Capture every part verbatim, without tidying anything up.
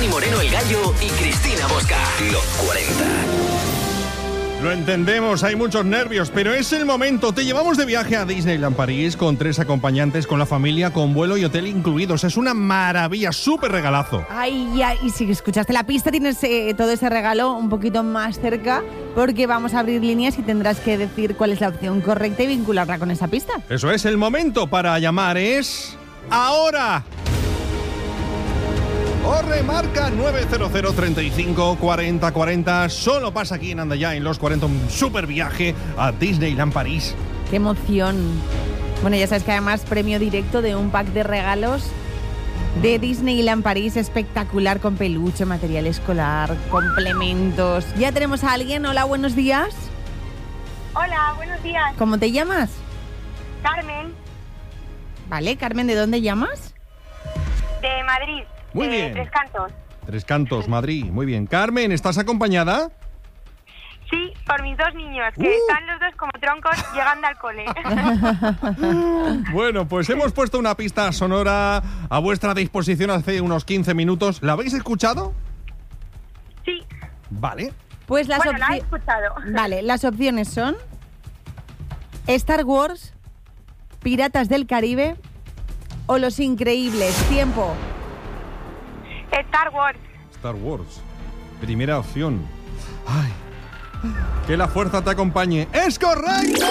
Dani Moreno, El Gallo y Cristina Bosca. Los cuarenta. Lo entendemos, hay muchos nervios, pero es el momento. Te llevamos de viaje a Disneyland París con tres acompañantes, con la familia, con vuelo y hotel incluidos. Es una maravilla, súper regalazo. Ay, ya, y si escuchaste la pista, tienes eh, todo ese regalo un poquito más cerca, porque vamos a abrir líneas y tendrás que decir cuál es la opción correcta y vincularla con esa pista. Eso es, el momento para llamar es... ¡ahora! O remarca nueve cero cero, treinta y cinco, cuarenta, cuarenta. Solo pasa aquí en Anda Ya, en Los cuarenta, un super viaje a Disneyland París. ¡Qué emoción! Bueno, ya sabes que además premio directo de un pack de regalos de Disneyland París espectacular, con peluche, material escolar, complementos. Ya tenemos a alguien. Hola, buenos días. Hola, buenos días. ¿Cómo te llamas? Carmen, Vale, Carmen, ¿de dónde llamas? de Madrid. Muy de bien. Tres Cantos. Tres Cantos, Madrid. Muy bien. Carmen, ¿estás acompañada? Sí, por mis dos niños, que Uh. están los dos como troncos llegando al cole. Bueno, pues hemos puesto una pista sonora a vuestra disposición hace unos quince minutos. ¿La habéis escuchado? Sí, Vale. Pues las bueno, la he opci- escuchado. Vale, las opciones son Star Wars, Piratas del Caribe o Los Increíbles. Tiempo. Star Wars. Star Wars. Primera opción. Ay. Que la fuerza te acompañe. ¡Es correcto!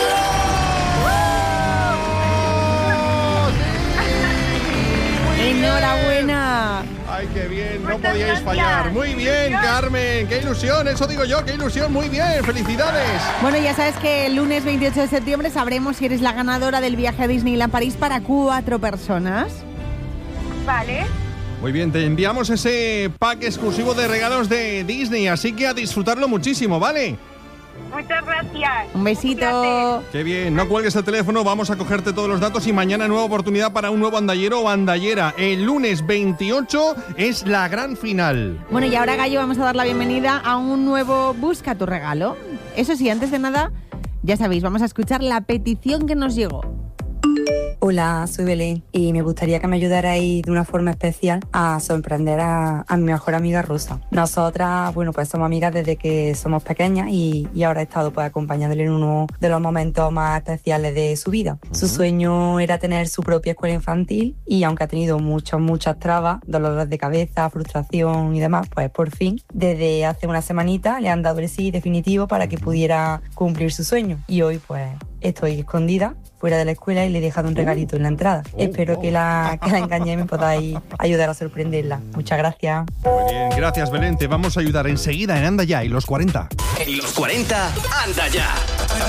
¡Enhorabuena! ¡Ay, qué bien! No Muchas podíais gracias. fallar. Muy bien, Carmen. ¡Qué ilusión! Eso digo yo, qué ilusión. Muy bien, felicidades. Bueno, ya sabes que el lunes veintiocho de septiembre sabremos si eres la ganadora del viaje a Disneyland París para cuatro personas. Vale. Muy bien, te enviamos ese pack exclusivo de regalos de Disney, así que a disfrutarlo muchísimo, ¿vale? Muchas gracias. Un besito. placer. Qué bien, no cuelgues el teléfono, vamos a cogerte todos los datos y mañana nueva oportunidad para un nuevo andallero o andallera. El lunes veintiocho es la gran final. Bueno, y ahora, Gallo, vamos a dar la bienvenida a un nuevo Busca tu regalo. Eso sí, antes de nada, ya sabéis, vamos a escuchar la petición que nos llegó. Hola, soy Belén y me gustaría que me ayudarais de una forma especial a sorprender a, a mi mejor amiga Rosa. Nosotras, bueno, pues somos amigas desde que somos pequeñas y, y ahora he estado pues acompañándole en uno de los momentos más especiales de su vida. Su sueño era tener su propia escuela infantil y aunque ha tenido muchas, muchas trabas, dolores de cabeza, frustración y demás, pues por fin, desde hace una semanita le han dado el sí definitivo para que pudiera cumplir su sueño. Y hoy pues estoy escondida fuera de la escuela y le he dejado un regalito en la entrada. Oh, Espero oh. que la, que la engañéis y me podáis ayudar a sorprenderla. Muchas gracias. Muy bien, gracias Belén, te vamos a ayudar enseguida en Anda Ya y Los cuarenta. En Los cuarenta, Anda Ya.